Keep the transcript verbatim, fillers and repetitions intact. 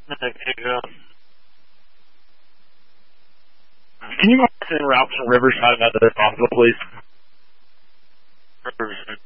Okay, go. Can you send routes from Riverside out to this hospital, please? Riverside.